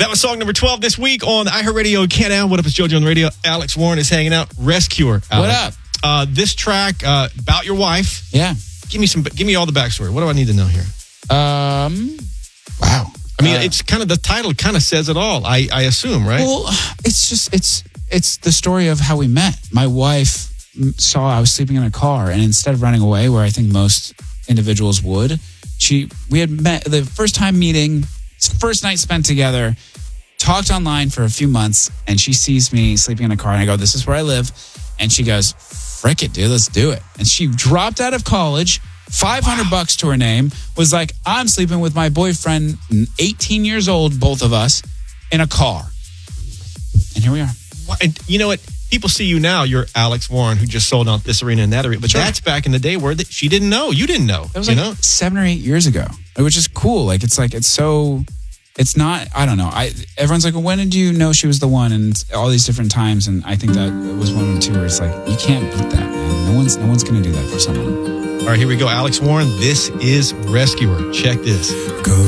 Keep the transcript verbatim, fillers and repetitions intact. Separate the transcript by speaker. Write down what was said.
Speaker 1: That was song number twelve this week on iHeartRadio Canal. What up, it's JoJo on the radio. Alex Warren is hanging out. Rescuer. Alex.
Speaker 2: What up?
Speaker 1: Uh, this track, uh, about your wife.
Speaker 2: Yeah.
Speaker 1: Give me some. Give me all the backstory. What do I need to know here?
Speaker 2: Um. Wow.
Speaker 1: I mean,
Speaker 2: Uh,
Speaker 1: it's kind of, the title kind of says it all, I, I assume, right?
Speaker 2: Well, it's just, it's, it's the story of how we met. My wife saw I was sleeping in a car, and instead of running away, where I think most individuals would, she, we had met the first time meeting, first night spent together, talked online for a few months, and she sees me sleeping in a car, and I go, this is where I live. And she goes, frick it, dude, let's do it. And she dropped out of college, five hundred wow. bucks to her name, was like, I'm sleeping with my boyfriend, eighteen years old, both of us, in a car. And here we are.
Speaker 1: And you know what? People see you now, you're Alex Warren, who just sold out this arena and that arena. But sure. that's back in the day where the, she didn't know. You didn't know.
Speaker 2: That was
Speaker 1: you
Speaker 2: like
Speaker 1: know?
Speaker 2: seven or eight years ago. It was just cool. Like, it's like, it's so, it's not, I don't know. I Everyone's like, well, when did you know she was the one? And all these different times. And I think that was one of them too, where it's like, you can't beat that, man. No one's, no one's going to do that for someone.
Speaker 1: All right, here we go. Alex Warren, this is Rescuer. Check this. Go.